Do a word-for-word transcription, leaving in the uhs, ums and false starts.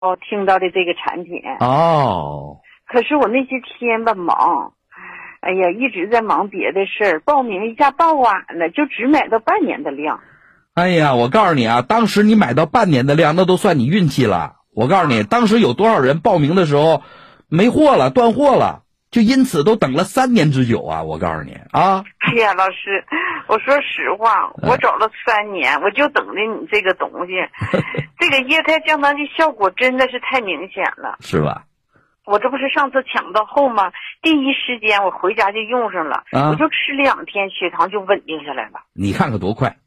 哦，听到的这个产品。 哦。 可是我那些天吧忙，哎呀，一直在忙别的事儿，报名一下报晚了，就只买到半年的量。 哎呀，我告诉你啊，当时你买到半年的量，那都算你运气了。我告诉你，当时有多少人报名的时候没货了，断货了，就因此都等了三年之久啊！我告诉你啊。 哎呀，老师，我说实话，我找了三年，我就等着你这个东西。这个液态降糖剂效果真的是太明显了， 是吧？ 我这不是上次抢到后吗？第一时间我回家就用上了，啊、我就吃两天，血糖就稳定下来了。 你看看多快！